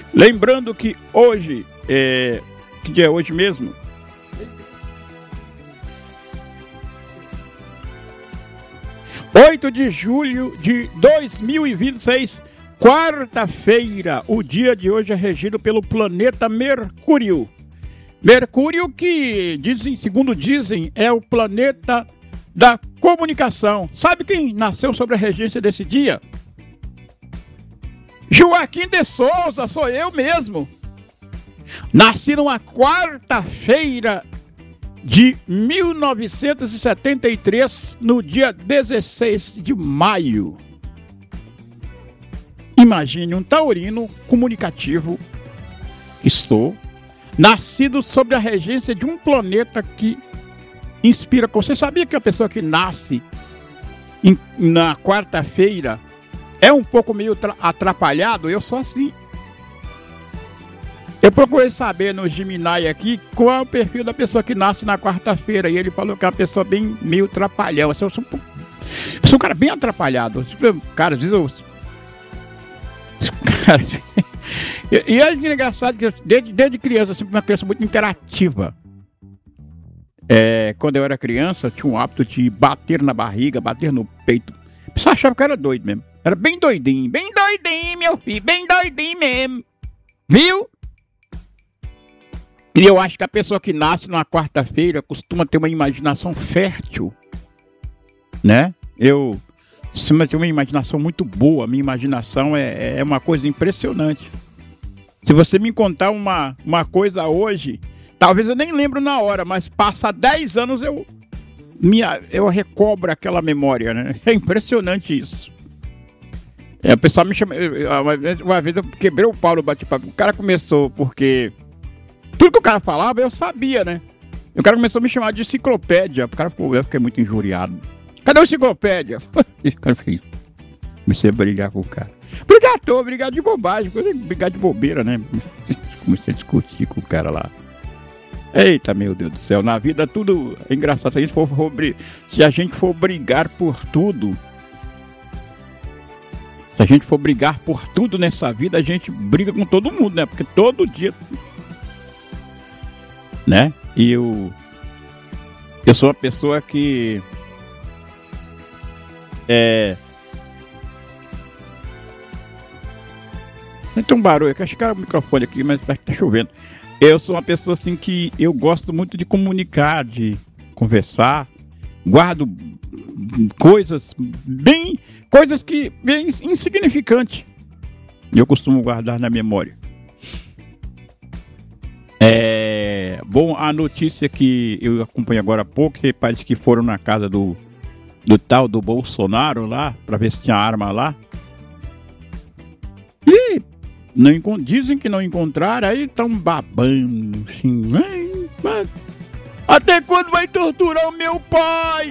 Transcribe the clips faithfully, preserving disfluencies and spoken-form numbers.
Lembrando que hoje, é, que dia é hoje mesmo? oito de julho de dois mil e vinte e seis, quarta-feira. O dia de hoje é regido pelo planeta Mercúrio. Mercúrio que, dizem, segundo dizem, é o planeta da comunicação. Sabe quem nasceu sob a regência desse dia? Joaquim de Souza, sou eu mesmo. Nasci numa quarta-feira de mil novecentos e setenta e três, no dia dezesseis de maio. Imagine um taurino comunicativo que sou, nascido sob a regência de um planeta que inspira. Você sabia que a pessoa que nasce em, na quarta-feira é um pouco meio atrapalhado? Eu sou assim. Eu procurei saber no Gemini aqui qual é o perfil da pessoa que nasce na quarta-feira. E ele falou que é uma pessoa bem meio trapalhão. Eu sou, um, eu sou um cara bem atrapalhado. Cara, às vezes eu... Cara, e, e é engraçado que desde, desde criança, eu sempre fui uma criança muito interativa. É, quando eu era criança, eu tinha um hábito de bater na barriga, bater no peito. A pessoa achava que eu era doido mesmo. Era bem doidinho, bem doidinho, meu filho, bem doidinho mesmo. Viu? E eu acho que a pessoa que nasce numa quarta-feira costuma ter uma imaginação fértil, né? Eu costuma ter uma imaginação muito boa. A minha imaginação é, é uma coisa impressionante. Se você me contar uma, uma coisa hoje, talvez eu nem lembro na hora, mas passa dez anos eu, minha, eu recobro aquela memória, né? É impressionante isso. É, o pessoal me chama... Uma vez, uma vez eu quebrei o pau no bate-papo. O cara começou porque... Tudo que o cara falava, eu sabia, né? E o cara começou a me chamar de enciclopédia. O cara ficou, eu fiquei muito injuriado. Cadê o enciclopédia? Esse cara fez. Comecei a brigar com o cara. Brigar à toa, brigar de bobagem. Brigar de bobeira, né? Comecei a discutir com o cara lá. Eita, meu Deus do céu. Na vida tudo é engraçado. Se a gente for, for, se a gente for brigar por tudo... Se a gente for brigar por tudo nessa vida, a gente briga com todo mundo, né? Porque todo dia... Né? E eu... Eu sou uma pessoa que... É... Tem um barulho aqui, acho que era o microfone aqui, mas tá, tá chovendo. Eu sou uma pessoa assim que eu gosto muito de comunicar, de conversar. Guardo coisas bem... Coisas que... bem insignificantes. Eu costumo guardar na memória. É... Bom, a notícia que eu acompanho agora há pouco, que parece que foram na casa do, do tal do Bolsonaro lá, pra ver se tinha arma lá. E não, dizem que não encontraram, aí estão babando, assim. Mas, até quando vai torturar o meu pai?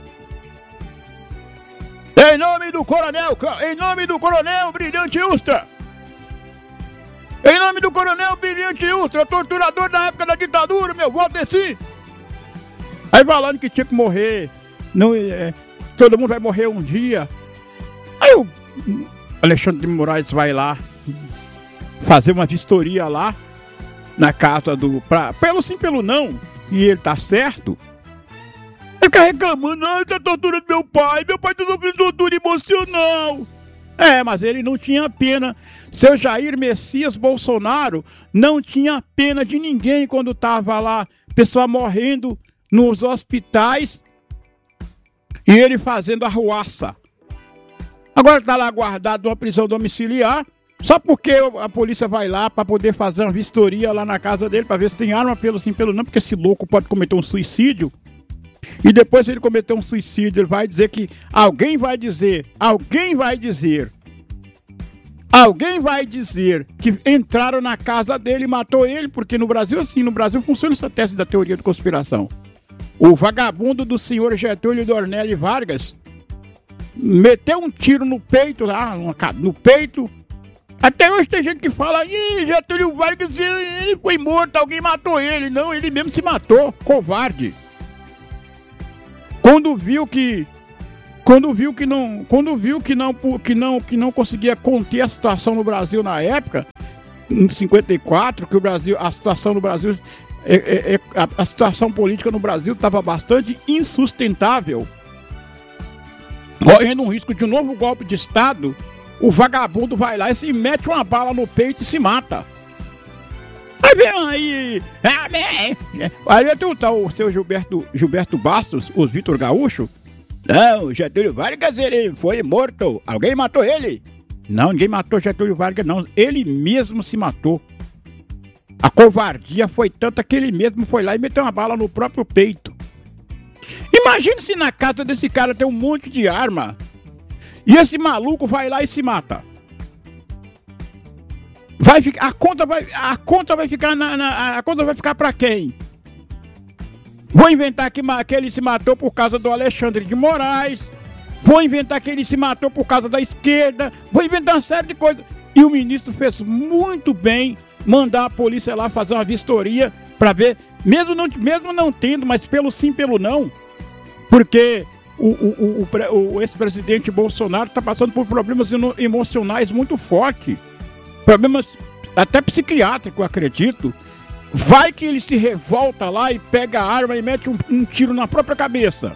Em nome do coronel, em nome do coronel Brilhante Ustra. Em nome do coronel Brilhante Ustra, torturador da época da ditadura, meu voto é sim. Aí falando que tinha que morrer, não, é, todo mundo vai morrer um dia. Aí o Alexandre de Moraes vai lá fazer uma vistoria lá na casa do... Pra, pelo sim, pelo não, e ele tá certo. Ele fica reclamando, não, essa é a tortura do meu pai, meu pai tá sofrendo tortura emocional. É, mas ele não tinha pena. Seu Jair Messias Bolsonaro não tinha pena de ninguém quando estava lá, pessoa morrendo nos hospitais e ele fazendo arruaça. Agora está lá guardado numa prisão domiciliar, só porque a polícia vai lá para poder fazer uma vistoria lá na casa dele, para ver se tem arma, pelo sim, pelo não, porque esse louco pode cometer um suicídio. E depois ele cometer um suicídio, ele vai dizer que alguém vai dizer, alguém vai dizer, alguém vai dizer que entraram na casa dele e matou ele, porque no Brasil, assim, no Brasil funciona essa tese da teoria de conspiração. O vagabundo do senhor Getúlio Dornelles Vargas meteu um tiro no peito lá, no peito. Até hoje tem gente que fala, ih, Getúlio Vargas, ele foi morto, alguém matou ele. Não, ele mesmo se matou, covarde. Quando viu que quando viu que não, quando viu que não, que não, que não conseguia conter a situação no Brasil na época, em cinquenta e quatro, que o Brasil, a situação no Brasil, é, é, é, a, a situação política no Brasil estava bastante insustentável, correndo um risco de um novo golpe de Estado, o vagabundo vai lá e se mete uma bala no peito e se mata. Aí vem aí, aí tu tá o seu Gilberto, Gilberto Bastos, o Vitor Gaúcho. Não, Getúlio Vargas, ele foi morto, alguém matou ele. Não, ninguém matou Getúlio Vargas, não, ele mesmo se matou. A covardia foi tanta que ele mesmo foi lá e meteu uma bala no próprio peito. Imagine se na casa desse cara tem um monte de arma e esse maluco vai lá e se mata. Vai ficar, a conta vai, a conta vai ficar na, na a conta vai ficar para quem? Vou inventar que, que ele se matou por causa do Alexandre de Moraes. Vou inventar que ele se matou por causa da esquerda. Vou inventar uma série de coisas. E o ministro fez muito bem mandar a polícia lá fazer uma vistoria para ver, mesmo não, mesmo não tendo, mas pelo sim, pelo não, porque o, o, o, o ex-presidente Bolsonaro está passando por problemas emocionais muito fortes. Problemas até psiquiátricos, acredito. Vai que ele se revolta lá e pega a arma e mete um, um tiro na própria cabeça.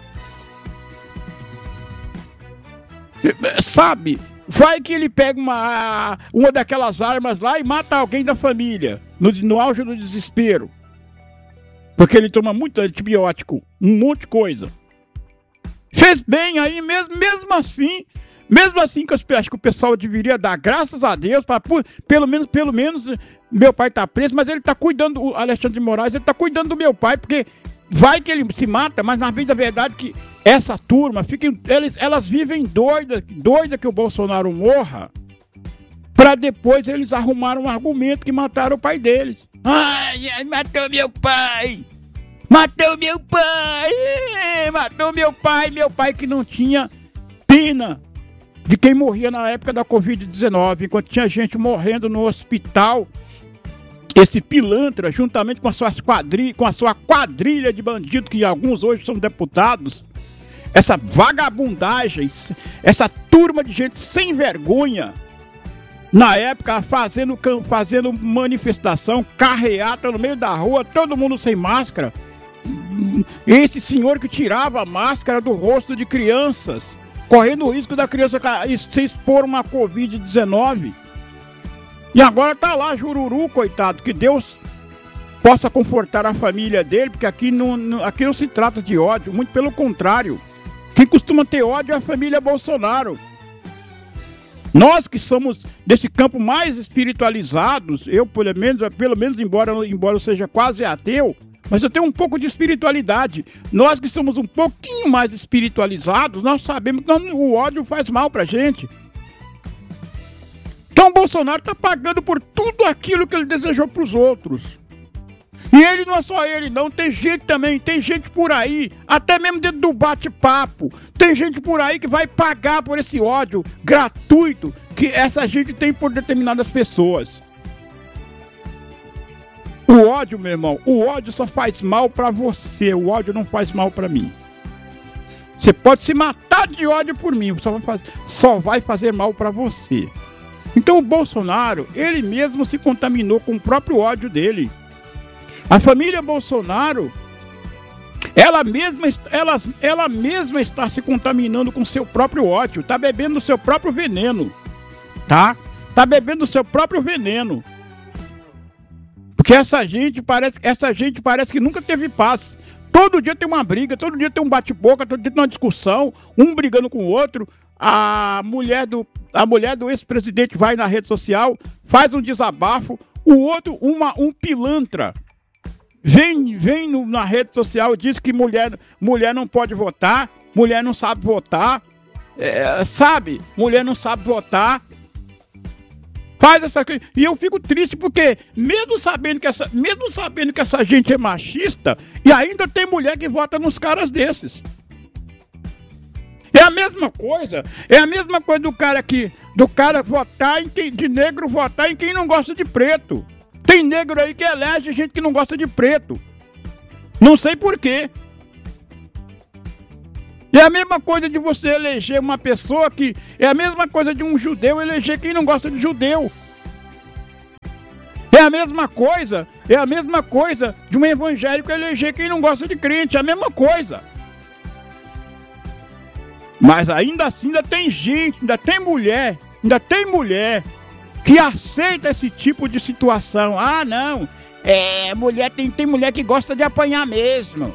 Sabe? Vai que ele pega uma, uma daquelas armas lá e mata alguém da família, no, no auge do desespero. Porque ele toma muito antibiótico, um monte de coisa. Fez bem aí, mesmo, mesmo assim... Mesmo assim, que eu acho que o pessoal deveria dar graças a Deus, para pelo menos, pelo menos, meu pai tá preso, mas ele tá cuidando, o Alexandre de Moraes, ele tá cuidando do meu pai, porque vai que ele se mata, mas na vida da verdade que essa turma, fiquem, eles, elas vivem doidas, doida que o Bolsonaro morra, para depois eles arrumarem um argumento que mataram o pai deles. Ai, ai, matou meu pai! Matou meu pai! Matou meu pai, meu pai que não tinha pena de quem morria na época da covid dezenove, enquanto tinha gente morrendo no hospital, esse pilantra, juntamente com a sua quadrilha, com a sua quadrilha de bandidos, que alguns hoje são deputados, essa vagabundagem, essa turma de gente sem vergonha, na época fazendo, fazendo manifestação, carreata no meio da rua, todo mundo sem máscara, esse senhor que tirava a máscara do rosto de crianças, correndo o risco da criança se expor uma covid dezenove. E agora tá lá Jururu, coitado, que Deus possa confortar a família dele, porque aqui não, aqui não se trata de ódio, muito pelo contrário. Quem costuma ter ódio é a família Bolsonaro. Nós que somos desse campo mais espiritualizados, eu pelo menos, pelo menos embora, embora eu seja quase ateu, mas eu tenho um pouco de espiritualidade. Nós que somos um pouquinho mais espiritualizados, nós sabemos que o ódio faz mal pra gente. Então o Bolsonaro tá pagando por tudo aquilo que ele desejou pros outros. E ele não é só ele não, tem gente também, tem gente por aí, até mesmo dentro do bate-papo, tem gente por aí que vai pagar por esse ódio gratuito que essa gente tem por determinadas pessoas. O ódio, meu irmão, o ódio só faz mal pra você, o ódio não faz mal pra mim. Você pode se matar de ódio por mim, só vai fazer, só vai fazer mal pra você. Então o Bolsonaro, ele mesmo se contaminou com o próprio ódio dele. A família Bolsonaro, ela mesma, ela, ela mesma está se contaminando com seu próprio ódio, está bebendo o seu próprio veneno, tá? Está bebendo o seu próprio veneno. Porque essa gente parece, essa gente parece que nunca teve paz. Todo dia tem uma briga, todo dia tem um bate-boca, todo dia tem uma discussão, um brigando com o outro. A mulher do, a mulher do ex-presidente vai na rede social, faz um desabafo, o outro, uma, um pilantra, vem, vem no, na rede social e diz que mulher, mulher não pode votar, mulher não sabe votar, é, sabe? Mulher não sabe votar. Faz essa coisa. E eu fico triste porque, mesmo sabendo, que essa, mesmo sabendo que essa gente é machista, e ainda tem mulher que vota nos caras desses. É a mesma coisa. É a mesma coisa do cara que, do cara votar em quem, de negro votar em quem não gosta de preto. Tem negro aí que elege gente que não gosta de preto. Não sei por quê. É a mesma coisa de você eleger uma pessoa que... É a mesma coisa de um judeu eleger quem não gosta de judeu. a mesma coisa, é a mesma coisa de um evangélico eleger quem não gosta de crente, é a mesma coisa. Mas ainda assim ainda tem gente, ainda tem mulher, ainda tem mulher que aceita esse tipo de situação. Ah, não, é, mulher, tem, tem mulher que gosta de apanhar mesmo.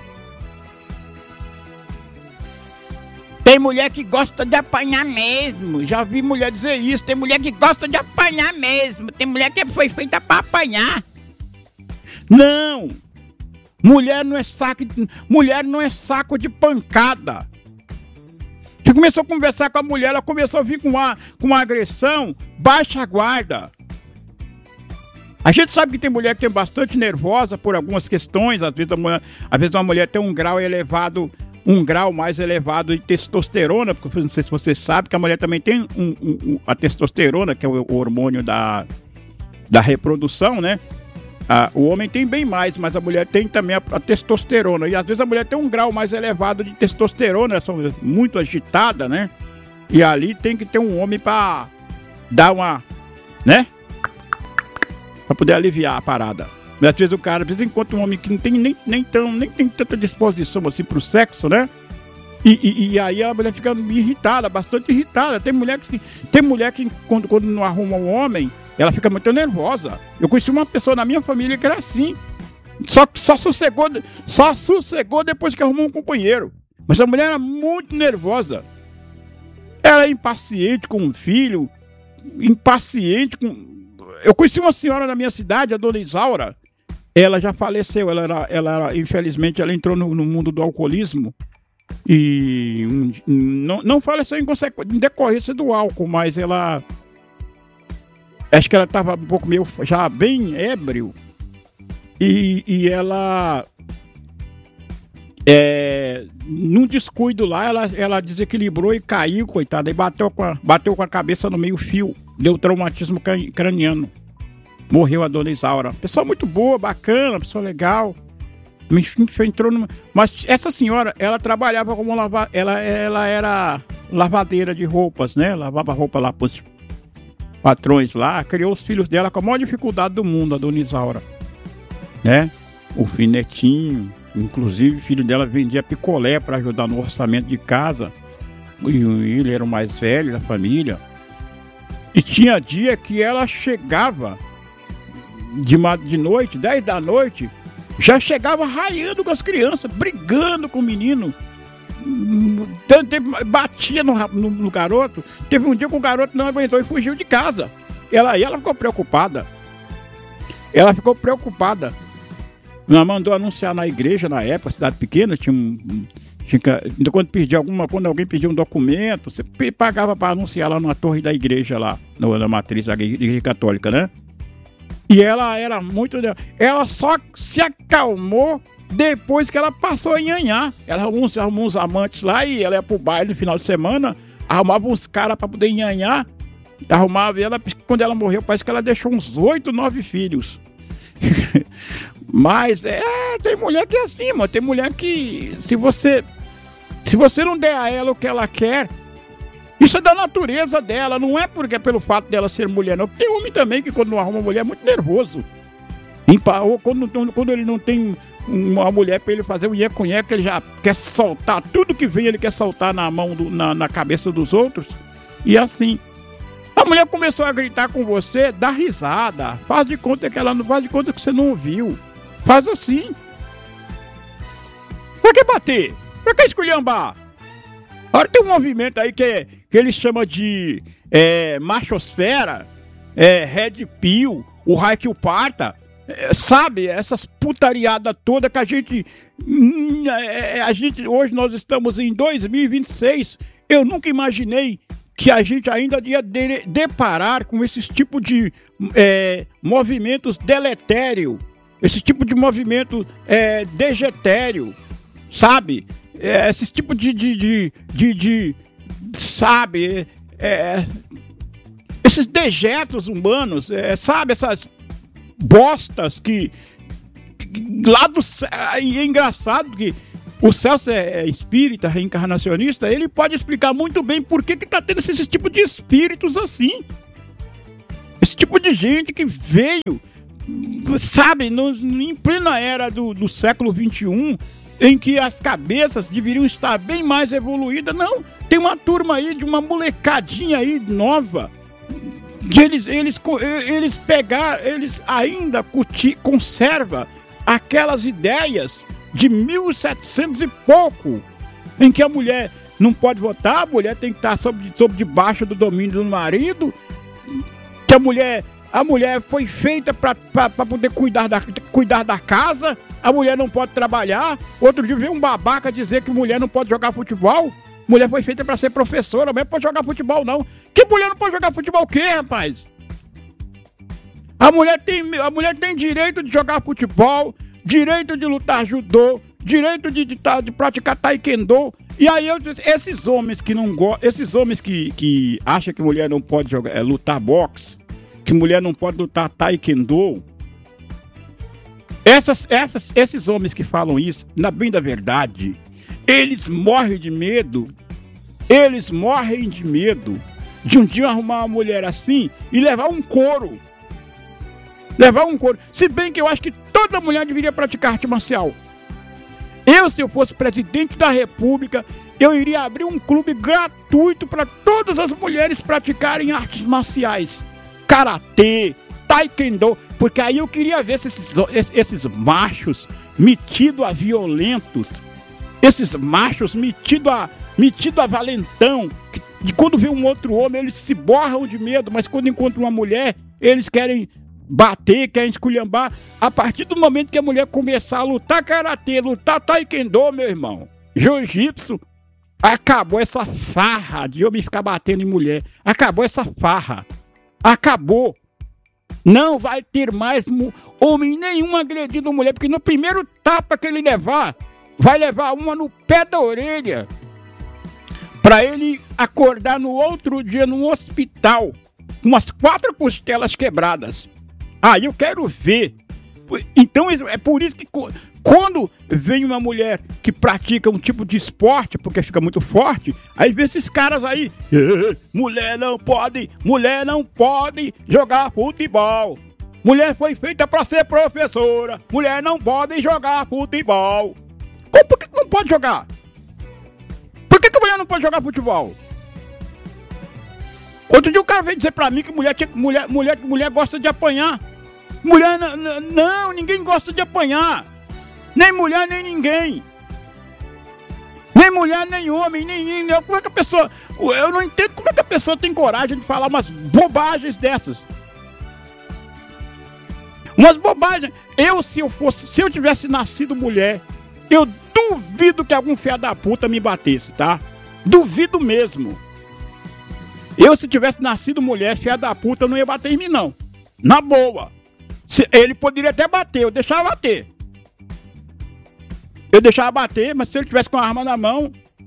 Tem mulher que gosta de apanhar mesmo. Já vi mulher dizer isso. Tem mulher que gosta de apanhar mesmo. Tem mulher que foi feita para apanhar. Não. Mulher não é saco, mulher não é saco de pancada. Você começou a conversar com a mulher, ela começou a vir com uma, com uma agressão, baixa a guarda. A gente sabe que tem mulher que tem bastante nervosa por algumas questões. Às vezes, a mulher, às vezes uma mulher tem um grau elevado, um grau mais elevado de testosterona, porque não sei se você sabe que a mulher também tem um, um, um, a testosterona, que é o, o hormônio da, da reprodução, né? Ah, o homem tem bem mais, mas a mulher tem também a, a testosterona. E às vezes a mulher tem um grau mais elevado de testosterona, são muito agitada, né? E ali tem que ter um homem para dar uma, né? Para poder aliviar a parada. Mas às vezes o cara, às vezes encontra um homem que não tem nem, nem, tão, nem tem tanta disposição assim pro sexo, né? E, e, e aí a mulher fica irritada, bastante irritada. Tem mulher que, tem mulher que quando, quando não arruma um homem, ela fica muito nervosa. Eu conheci uma pessoa na minha família que era assim. Só, só, sossegou, só sossegou depois que arrumou um companheiro. Mas a mulher era muito nervosa. Ela é impaciente com o filho, impaciente com... Eu conheci uma senhora na minha cidade, a dona Isaura. Ela já faleceu, ela era, ela era, infelizmente ela entrou no, no mundo do alcoolismo. E um, não, não faleceu em, em decorrência do álcool, mas ela... Acho que ela estava um pouco meio, já bem ébrio. E, e ela, é, num descuido lá, ela, ela desequilibrou e caiu, coitada. E bateu com, a, bateu com a cabeça no meio fio. Deu traumatismo craniano. Morreu a dona Isaura. Pessoa muito boa, bacana, pessoa legal. Entrou numa... Mas essa senhora, ela trabalhava como lava... ela, ela era lavadeira de roupas, né? Lavava roupa lá para os patrões lá, criou os filhos dela com a maior dificuldade do mundo, a dona Isaura, né? O Finetinho, inclusive o filho dela vendia picolé para ajudar no orçamento de casa, e ele era o mais velho da família, e tinha dia que ela chegava de, de noite, dez da noite, já chegava raiando com as crianças, brigando com o menino, batia no, no, no garoto. Teve um dia que o garoto não aguentou e fugiu de casa. Ela, ela ficou preocupada. Ela ficou preocupada. Ela mandou anunciar na igreja na época, cidade pequena, tinha um. Tinha, quando pedia alguma, quando alguém pedia um documento, você pagava para anunciar lá na torre da igreja, lá, na matriz da igreja católica, né? E ela era muito. Ela só se acalmou depois que ela passou a nhanhar. Ela arrumou uns, arrumou uns amantes lá e ela ia pro baile no final de semana, arrumava uns caras pra poder nhanhar, arrumava, e ela, quando ela morreu, parece que ela deixou uns oito, nove filhos. Mas, é, tem mulher que é assim, mano, tem mulher que, se você, se você não der a ela o que ela quer, isso é da natureza dela, não é porque é pelo fato dela ser mulher, não. Tem homem também que quando não arruma mulher é muito nervoso. Ou quando, quando ele não tem uma mulher pra ele fazer um nheco-nheco, ele já quer soltar tudo que vem, ele quer soltar na mão, do, na, na cabeça dos outros. E assim, a mulher começou a gritar com você, dá risada, faz de conta que ela não faz de conta que você não ouviu. Faz assim. Pra que bater? Pra que esculhambar? Agora tem um movimento aí que, é, que eles chamam de é, machosfera, é, red pill, o Raikyu Parta. É, sabe, essas putariadas todas que a gente, é, a gente, hoje nós estamos em dois mil e vinte e seis, eu nunca imaginei que a gente ainda ia de, deparar com esse tipo de é, movimentos deletério, esse tipo de movimento é, degetério, sabe, é, esse tipo de, de, de, de, de sabe, é, esses dejetos humanos, é, sabe, essas bostas que, que lá do céu, e é engraçado que o Celso é, é espírita, reencarnacionista, ele pode explicar muito bem por que que tá tendo esse, esse tipo de espíritos assim, esse tipo de gente que veio sabe, no, em plena era do, do século vinte e um, em que as cabeças deveriam estar bem mais evoluídas, não, tem uma turma aí de uma molecadinha aí nova, que eles, eles, eles pegaram, eles ainda curti, conservam aquelas ideias de mil e setecentos e pouco, em que a mulher não pode votar, a mulher tem que estar sob, sob debaixo do domínio do marido, que a mulher, a mulher foi feita para poder cuidar da, cuidar da casa, a mulher não pode trabalhar. Outro dia veio um babaca dizer que mulher não pode jogar futebol. Mulher foi feita para ser professora, mulher não pode jogar futebol não. Que mulher não pode jogar futebol o quê, rapaz? A mulher tem, a mulher tem direito de jogar futebol, direito de lutar judô, direito de, de, de praticar taekwondo. E aí eu, esses homens que não gostam, esses homens que, que acham que mulher não pode jogar, é, lutar boxe, que mulher não pode lutar taekwondo, essas, essas, esses homens que falam isso, na bem da verdade, eles morrem de medo, eles morrem de medo de um dia arrumar uma mulher assim e levar um couro. Levar um couro. Se bem que eu acho que toda mulher deveria praticar arte marcial. Eu, se eu fosse presidente da República, eu iria abrir um clube gratuito para todas as mulheres praticarem artes marciais. Karatê, taekwondo, porque aí eu queria ver se esses, esses machos metidos a violentos, esses machos metidos a, metido a valentão, que, de quando vê um outro homem, eles se borram de medo, mas quando encontram uma mulher, eles querem bater, querem esculhambar. A partir do momento que a mulher começar a lutar karatê, lutar taekwondo, meu irmão, jiu-jitsu, acabou essa farra de homem ficar batendo em mulher. Acabou essa farra. Acabou. Não vai ter mais homem nenhum agredindo mulher, porque no primeiro tapa que ele levar, vai levar uma no pé da orelha, para ele acordar no outro dia no hospital, com umas quatro costelas quebradas. Ah, eu quero ver. Então é por isso que quando vem uma mulher que pratica um tipo de esporte, porque fica muito forte, aí vê esses caras aí, mulher não pode, mulher não pode jogar futebol. Mulher foi feita para ser professora, mulher não pode jogar futebol. Como, por que não pode jogar? Por que, que a mulher não pode jogar futebol? Outro dia o cara veio dizer pra mim que mulher, mulher, mulher, mulher gosta de apanhar. Mulher, não, não, ninguém gosta de apanhar. Nem mulher, nem ninguém. Nem mulher, nem homem, nem, nem, nem. Como é que a pessoa... Eu não entendo como é que a pessoa tem coragem de falar umas bobagens dessas. Umas bobagens. Eu, se eu fosse... Se eu tivesse nascido mulher, eu duvido que algum filho da puta me batesse, tá? Duvido mesmo. Eu, se tivesse nascido mulher, filha da puta, não ia bater em mim, não. Na boa. Se, ele poderia até bater, eu deixava bater. Eu deixava bater, mas se ele tivesse com a arma na mão,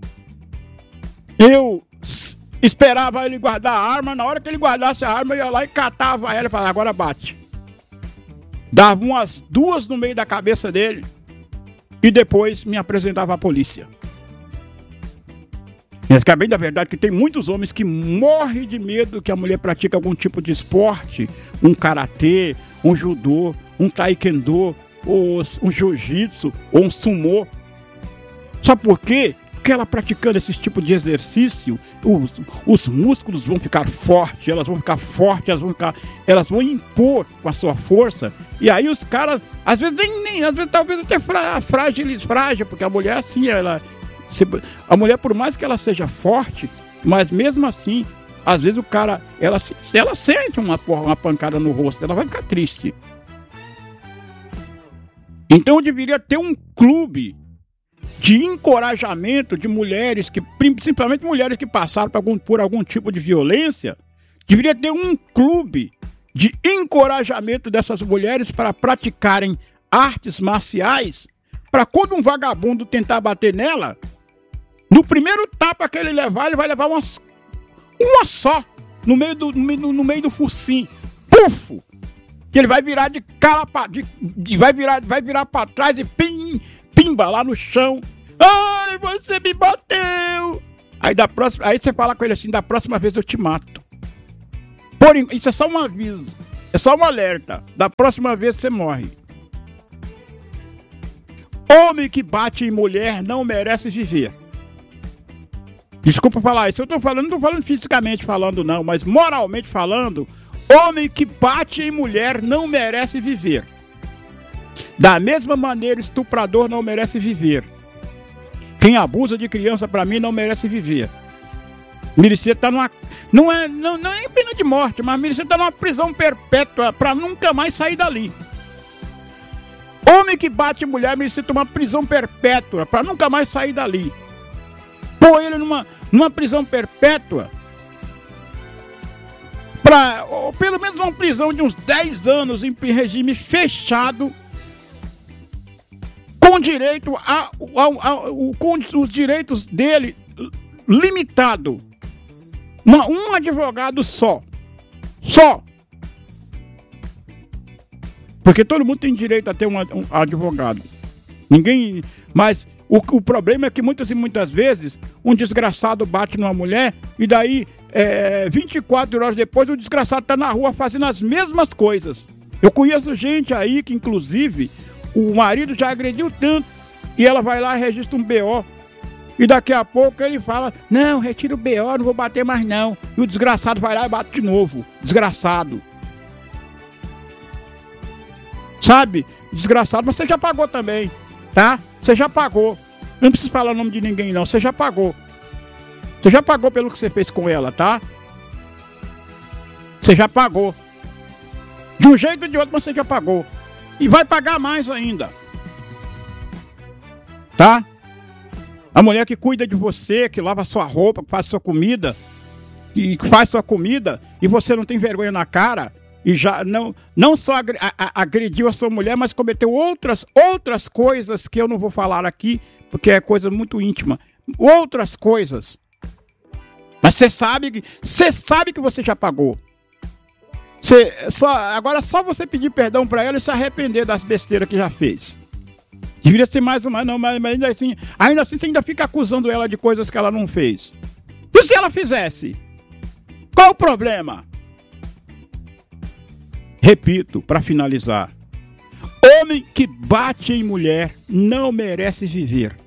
eu esperava ele guardar a arma. Na hora que ele guardasse a arma, eu ia lá e catava ela e falava, agora bate. Dava umas duas no meio da cabeça dele e depois me apresentava à polícia. É bem da verdade que tem muitos homens que morrem de medo que a mulher pratique algum tipo de esporte, um karatê, um judô, um taekwondo, ou um jiu-jitsu, ou um sumô. Sabe por quê? Porque ela praticando esse tipo de exercício, os, os músculos vão ficar fortes, elas vão ficar fortes, elas vão ficar, elas vão impor com a sua força. E aí os caras, às vezes nem, nem às vezes talvez até frágil, frágil, porque a mulher assim, ela a mulher, por mais que ela seja forte, mas mesmo assim, às vezes o cara, ela, se ela sente uma, uma pancada no rosto, ela vai ficar triste. Então deveria ter um clube de encorajamento de mulheres, que, principalmente mulheres que passaram por algum, por algum tipo de violência, deveria ter um clube de encorajamento dessas mulheres para praticarem artes marciais, para quando um vagabundo tentar bater nela, no primeiro tapa que ele levar, ele vai levar umas, uma só, no meio do, no, no meio do focinho. Pufo! Que ele vai virar de cara pra, de, de, vai virar, vai virar pra trás e pim, pimba lá no chão. Ai, você me bateu! Aí, da próxima, aí você fala com ele assim, da próxima vez eu te mato. Porém, isso é só um aviso. É só um alerta. Da próxima vez você morre. Homem que bate em mulher não merece viver. Desculpa falar isso. Eu tô falando, não tô falando fisicamente falando não, mas moralmente falando, homem que bate em mulher não merece viver. Da mesma maneira, estuprador não merece viver. Quem abusa de criança, pra mim, não merece viver. Merecia estar numa... Não é, não, não é nem pena de morte, mas merecia estar numa prisão perpétua pra nunca mais sair dali. Homem que bate em mulher merecia tomar prisão perpétua pra nunca mais sair dali. Pôr ele numa, numa prisão perpétua pra, ou pelo menos uma prisão de uns dez anos em regime fechado, com direito a, a, a, a com os direitos dele limitado. Uma, um advogado só. Só. Porque todo mundo tem direito a ter um, um advogado. Ninguém... Mas o, o problema é que muitas e muitas vezes um desgraçado bate numa mulher e daí é, vinte e quatro horas depois o desgraçado está na rua fazendo as mesmas coisas. Eu conheço gente aí que inclusive o marido já agrediu tanto e ela vai lá e registra um B O. E daqui a pouco ele fala, não, retira o B O, não vou bater mais não. E o desgraçado vai lá e bate de novo. Desgraçado. Sabe? Desgraçado, mas você já pagou também, tá? Você já pagou. Não precisa falar o nome de ninguém não, você já pagou. Você já pagou pelo que você fez com ela, tá? Você já pagou. De um jeito ou de outro, mas você já pagou. E vai pagar mais ainda. Tá? A mulher que cuida de você, que lava sua roupa, que faz sua comida, que faz sua comida, e você não tem vergonha na cara, e já não, não só agrediu a sua mulher, mas cometeu outras, outras coisas que eu não vou falar aqui, porque é coisa muito íntima. Outras coisas. Mas você sabe que você sabe que você já pagou. Você, só, agora é só você pedir perdão para ela e se arrepender das besteiras que já fez. Deveria ser mais uma, não, mas, mas ainda assim, ainda assim você ainda fica acusando ela de coisas que ela não fez. E se ela fizesse? Qual o problema? Repito, para finalizar. Homem que bate em mulher não merece viver.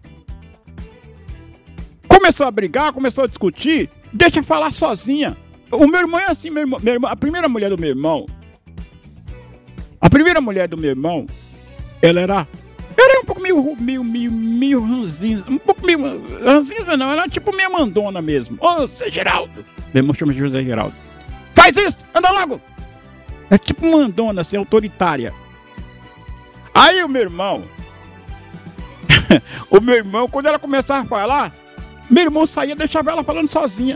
Começou a brigar, começou a discutir, deixa falar sozinha. O meu irmão é assim, meu irmão, meu irmão, a primeira mulher do meu irmão, a primeira mulher do meu irmão, ela era... Era um pouco meio, meio, meio, meio ranzinza, um pouco meio, ranzinza não, era tipo meio mandona mesmo. Ô, Zé Geraldo, meu irmão chama de José Geraldo. Faz isso, anda logo. É tipo mandona, assim, autoritária. Aí o meu irmão, o meu irmão, quando ela começava a falar, meu irmão saía e deixava ela falando sozinha.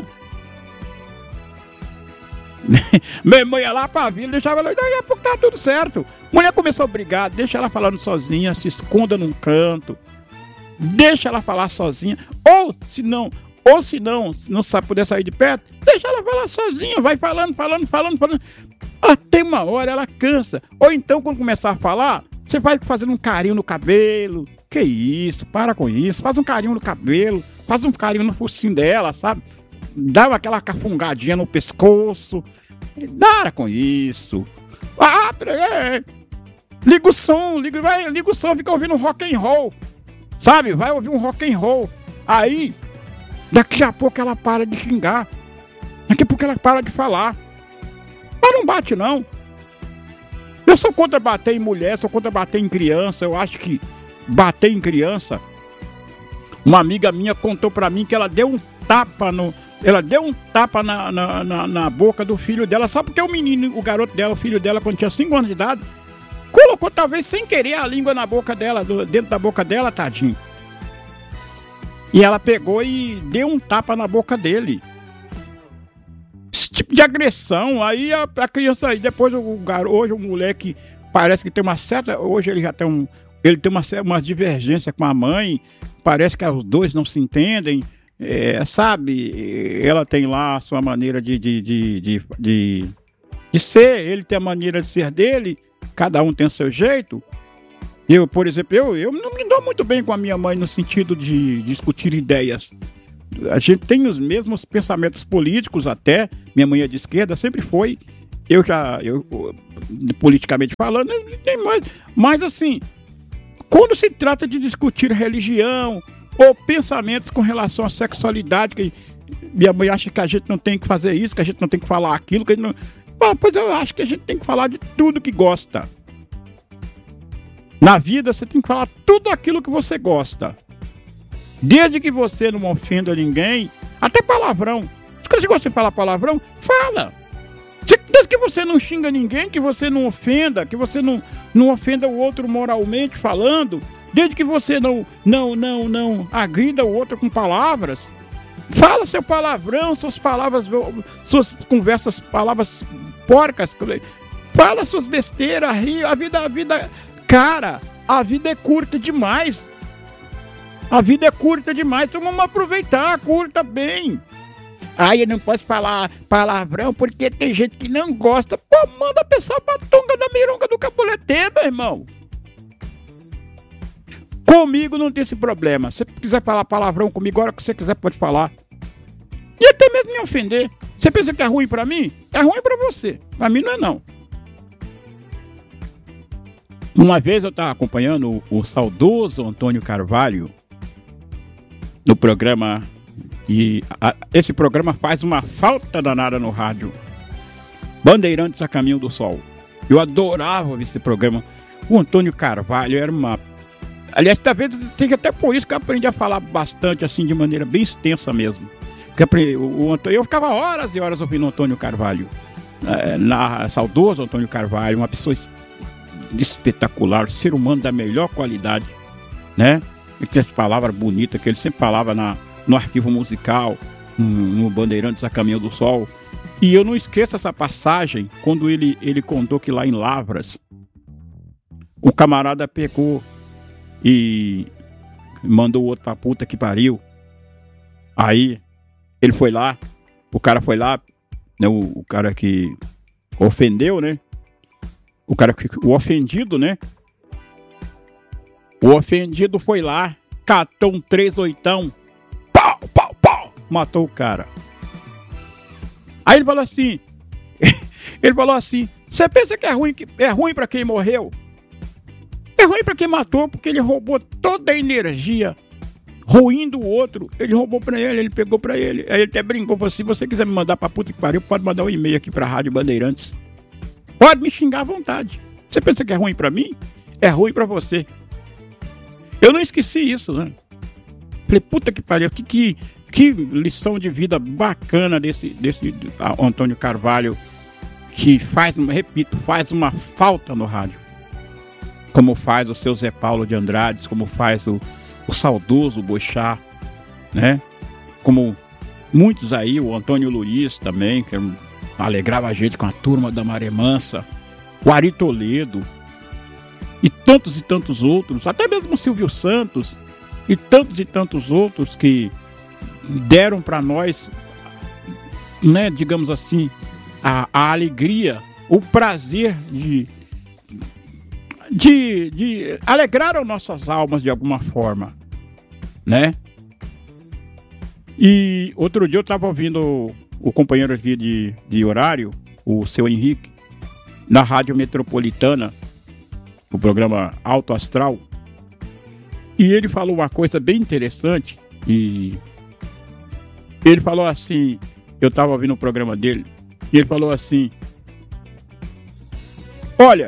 Meu irmão ia lá pra vila, deixava ela, daí a pouco tá tudo certo. Mulher começou a brigar, deixa ela falando sozinha, se esconda num canto, deixa ela falar sozinha, ou se não, ou se não, se não sabe puder sair de perto, deixa ela falar sozinha, vai falando, falando, falando, falando, até uma hora ela cansa. Ou então quando começar a falar, você vai fazendo um carinho no cabelo, que isso, para com isso, faz um carinho no cabelo, faz um carinho no focinho dela, sabe? Dava aquela cafungadinha no pescoço. Para com isso. Ah, é. Liga o som, liga, vai, liga o som, fica ouvindo rock and roll. Sabe? Vai ouvir um rock and roll. Aí, daqui a pouco ela para de xingar. Daqui a pouco ela para de falar. Mas não bate, não. Eu sou contra bater em mulher, sou contra bater em criança. Eu acho que bater em criança... Uma amiga minha contou pra mim que ela deu um tapa no... Ela deu um tapa na, na, na, na boca do filho dela, só porque o menino, o garoto dela, o filho dela, quando tinha cinco anos de idade, colocou talvez sem querer a língua na boca dela, do, dentro da boca dela, tadinho. E ela pegou e deu um tapa na boca dele. Esse tipo de agressão, aí a, a criança, aí depois o garoto, hoje o moleque parece que tem uma certa, hoje ele já tem um, ele tem uma, uma divergência com a mãe, parece que os dois não se entendem. É, sabe, ela tem lá a sua maneira de, de, de, de, de, de ser, ele tem a maneira de ser dele, cada um tem o seu jeito. Eu, por exemplo, eu, eu não me dou muito bem com a minha mãe no sentido de discutir ideias. A gente tem os mesmos pensamentos políticos até, minha mãe é de esquerda, sempre foi, eu já, eu, politicamente falando, tem mais, mas assim, quando se trata de discutir religião ou pensamentos com relação à sexualidade, que minha mãe acha que a gente não tem que fazer isso, que a gente não tem que falar aquilo, que a gente não... Bom, pois eu acho que a gente tem que falar de tudo que gosta. Na vida você tem que falar tudo aquilo que você gosta. Desde que você não ofenda ninguém, até palavrão. Se você gosta de falar palavrão, fala. Desde que você não xinga ninguém, que você não ofenda, que você não, não ofenda o outro moralmente falando, desde que você não, não, não, não agrida o outro com palavras, fala seu palavrão, suas palavras, suas conversas, palavras porcas, fala suas besteiras, ri, a vida, a vida, cara, a vida é curta demais. A vida é curta demais, então vamos aproveitar, curta bem. Aí eu não posso falar palavrão porque tem gente que não gosta. Pô, manda a pessoa pra tonga da mironga do cabuletê, meu irmão. Comigo não tem esse problema. Se você quiser falar palavrão comigo, a hora que você quiser pode falar. E até mesmo me ofender. Você pensa que é ruim pra mim? É ruim pra você. Pra mim não é não. Uma vez eu tava acompanhando o, o saudoso Antônio Carvalho no programa... E a, esse programa faz uma falta danada no rádio. Bandeirantes a Caminho do Sol. Eu adorava esse programa. O Antônio Carvalho era uma... Aliás, talvez seja até por isso que eu aprendi a falar bastante, assim, de maneira bem extensa mesmo. Porque o, o Antônio, eu ficava horas e horas ouvindo o Antônio Carvalho. É, na, saudoso Antônio Carvalho, uma pessoa espetacular, ser humano da melhor qualidade, né? E que as palavras bonitas que ele sempre falava na... no arquivo musical, no Bandeirantes a Caminho do Sol. E eu não esqueço essa passagem, quando ele, ele contou que lá em Lavras, o camarada pegou e mandou o outro pra puta que pariu. Aí, ele foi lá, o cara foi lá, né, o, o cara que ofendeu, né? O cara que, o ofendido, né? O ofendido foi lá, catou um três oitão, pau, pau, pau, matou o cara. Aí ele falou assim, ele falou assim, você pensa que é ruim, que é ruim pra quem morreu? É ruim pra quem matou, porque ele roubou toda a energia ruim do outro. Ele roubou pra ele, ele pegou pra ele. Aí ele até brincou, falou assim, se você quiser me mandar pra puta que pariu, pode mandar um e-mail aqui pra Rádio Bandeirantes. Pode me xingar à vontade. Você pensa que é ruim pra mim? É ruim pra você. Eu não esqueci isso, né? Falei, puta que pariu, que, que, que lição de vida bacana desse, desse Antônio Carvalho, que faz, repito, faz uma falta no rádio. Como faz o seu Zé Paulo de Andrade, como faz o, o saudoso Boixá, né? Como muitos aí, o Antônio Luiz também, que alegrava a gente com a turma da Maré Mansa, o Ari Toledo, e tantos e tantos outros, até mesmo o Silvio Santos, e tantos e tantos outros que deram para nós, né, digamos assim, a, a alegria, o prazer de, de, de alegrar as nossas almas de alguma forma, né? E outro dia eu estava ouvindo o, o companheiro aqui de, de horário, o seu Henrique, na Rádio Metropolitana, o programa Alto Astral, e ele falou uma coisa bem interessante, e ele falou assim, eu estava ouvindo o programa dele, e ele falou assim, olha,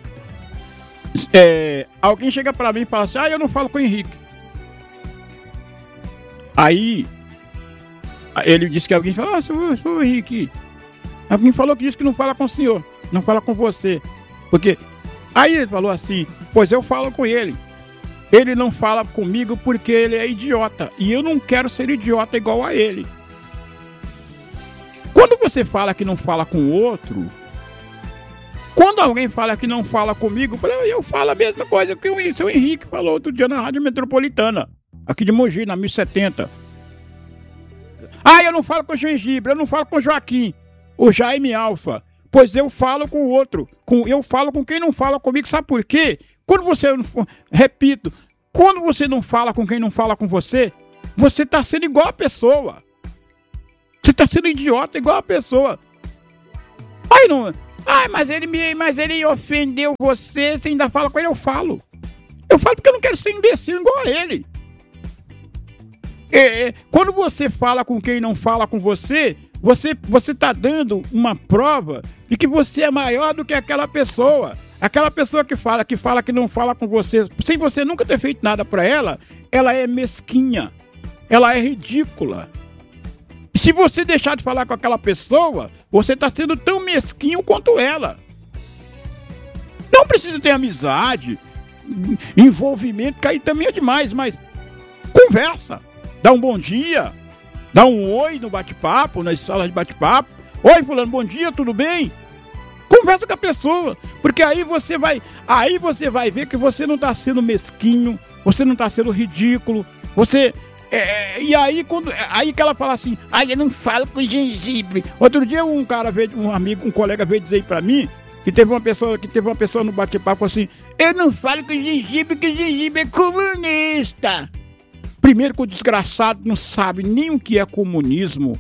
é, alguém chega para mim e fala assim, ah, eu não falo com o Henrique. Aí, ele disse que alguém falou, ah, sou, sou o Henrique. Alguém falou que disse que não fala com o senhor, não fala com você, porque... Aí ele falou assim, pois eu falo com ele. Ele não fala comigo porque ele é idiota. E eu não quero ser idiota igual a ele. Quando você fala que não fala com o outro, quando alguém fala que não fala comigo, eu falo a mesma coisa que o seu Henrique falou outro dia na Rádio Metropolitana, aqui de Mogi, na mil e setenta. Ah, eu não falo com o Gengibre, eu não falo com o Joaquim, o Jaime Alfa. Pois eu falo com o outro, com, eu falo com quem não fala comigo, sabe por quê? Quando você, repito, quando você não fala com quem não fala com você, você está sendo igual a pessoa. Você está sendo idiota igual a pessoa. Aí não... Ah, mas ele, me, mas ele ofendeu você, você ainda fala com ele, eu falo. Eu falo porque eu não quero ser imbecil igual a ele. É, é, quando você fala com quem não fala com você, você você tá dando uma prova de que você é maior do que aquela pessoa. Aquela pessoa que fala, que fala que não fala com você, sem você nunca ter feito nada pra ela, ela é mesquinha, ela é ridícula. E se você deixar de falar com aquela pessoa, você tá sendo tão mesquinho quanto ela. Não precisa ter amizade, envolvimento, que aí também é demais, mas conversa. Dá um bom dia, dá um oi no bate-papo, nas salas de bate-papo. Oi, fulano, bom dia, tudo bem? Conversa com a pessoa, porque aí você vai, aí você vai ver que você não está sendo mesquinho, você não está sendo ridículo, você... É, e aí, quando, aí que ela fala assim, ai, eu não falo com gengibre. Outro dia um cara veio, um amigo, um colega veio dizer pra mim que teve uma pessoa, que teve uma pessoa no bate-papo assim, eu não falo com gengibre, que gengibre é comunista. Primeiro que o desgraçado não sabe nem o que é comunismo.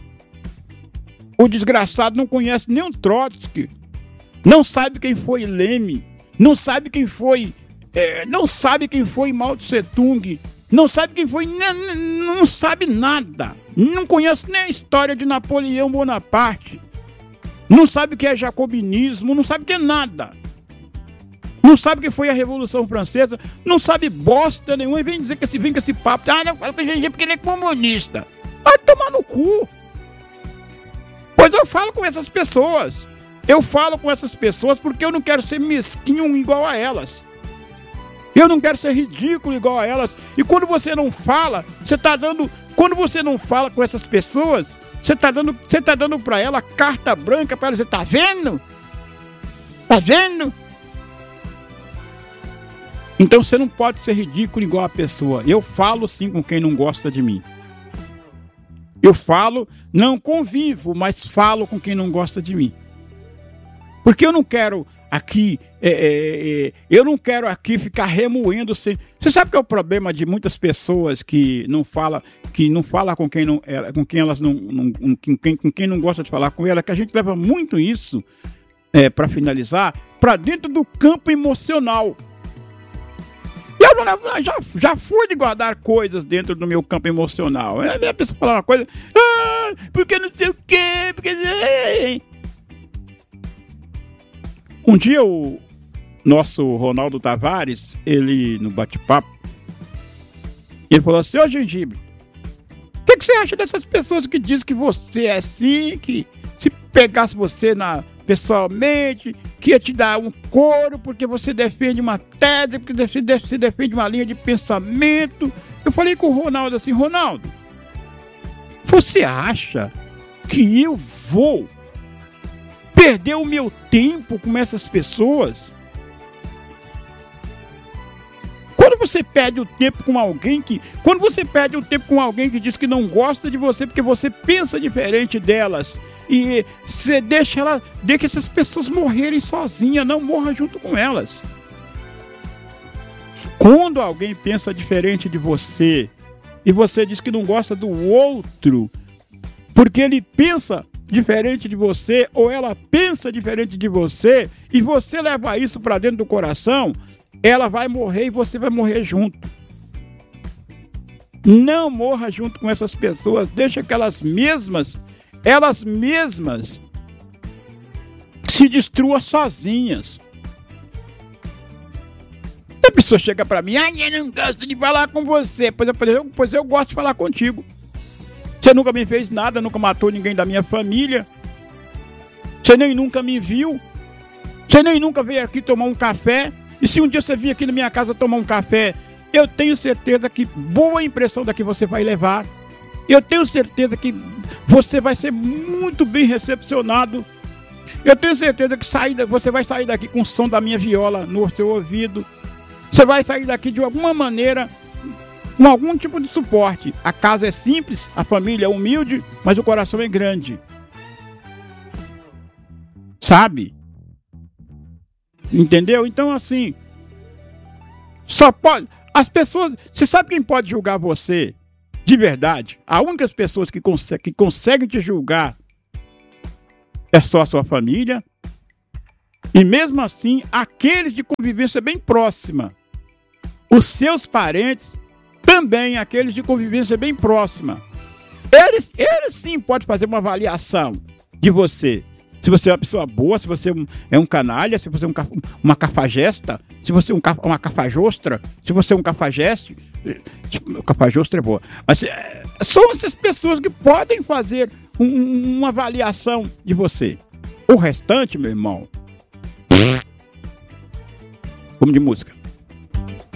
O desgraçado não conhece nem o Trotsky. Não sabe quem foi Lenin. Não sabe quem foi... É, não sabe quem foi Mao Tse Tung. Não sabe quem foi... Não, não sabe nada. Não conhece nem a história de Napoleão Bonaparte. Não sabe o que é jacobinismo. Não sabe o que é nada. Não sabe o que foi a Revolução Francesa, não sabe bosta nenhuma e vem dizer que esse, vem com esse papo, ah, não fala com a gente porque ele é comunista. Vai tomar no cu. Pois eu falo com essas pessoas. Eu falo com essas pessoas porque eu não quero ser mesquinho igual a elas. Eu não quero ser ridículo igual a elas. E quando você não fala, você tá dando... Quando você não fala com essas pessoas, você tá dando, você tá dando pra ela carta branca pra ela dizer, tá vendo? Tá vendo? Então você não pode ser ridículo igual a pessoa. Eu falo sim com quem não gosta de mim. Eu falo, não convivo, mas falo com quem não gosta de mim. Porque eu não quero aqui, é, é, é, eu não quero aqui ficar remoendo. Sem... Você sabe que é o problema de muitas pessoas que não falam, que não fala com quem não, com quem elas não, não com quem, com quem não gosta de falar com ela, que a gente leva muito isso, é, para finalizar, para dentro do campo emocional. Eu não, já, já fui de guardar coisas dentro do meu campo emocional. É, a pessoa fala uma coisa, ah, porque não sei o quê, porque... Um dia o nosso Ronaldo Tavares, ele no bate-papo, ele falou assim, ô Gengibre, o que, que você acha dessas pessoas que dizem que você é assim, que se pegasse você na... pessoalmente, que ia te dar um couro porque você defende uma tese, porque você defende uma linha de pensamento. Eu falei com o Ronaldo assim, Ronaldo, você acha que eu vou perder o meu tempo com essas pessoas? Quando você perde o tempo com alguém que... Quando você perde o tempo com alguém que diz que não gosta de você porque você pensa diferente delas e você deixa ela... Deixa essas pessoas morrerem sozinhas, não morra junto com elas. Quando alguém pensa diferente de você e você diz que não gosta do outro porque ele pensa diferente de você ou ela pensa diferente de você e você leva isso para dentro do coração... Ela vai morrer e você vai morrer junto. Não morra junto com essas pessoas. Deixa que elas mesmas, elas mesmas se destruam sozinhas. A pessoa chega pra mim, ai, eu não gosto de falar com você. Pois eu, pois eu gosto de falar contigo. Você nunca me fez nada, nunca matou ninguém da minha família. Você nem nunca me viu. Você nem nunca veio aqui tomar um café. E se um dia você vir aqui na minha casa tomar um café, eu tenho certeza que boa impressão daqui você vai levar. Eu tenho certeza que você vai ser muito bem recepcionado. Eu tenho certeza que sair, você vai sair daqui com o som da minha viola no seu ouvido. Você vai sair daqui de alguma maneira, com algum tipo de suporte. A casa é simples, a família é humilde, mas o coração é grande. Sabe? Entendeu? Então, assim, só pode... As pessoas... Você sabe quem pode julgar você de verdade? A única pessoa que, consegue, que consegue te julgar é só a sua família, E mesmo assim, aqueles de convivência bem próxima, os seus parentes, também aqueles de convivência bem próxima, eles, eles sim podem fazer uma avaliação de você. Se você é uma pessoa boa, se você é um canalha, se você é um, uma cafajesta, se você é um, uma cafajostra, se você é um cafajeste, cafajostra é boa. Mas é, são essas pessoas que podem fazer um, uma avaliação de você. O restante, meu irmão, como de música.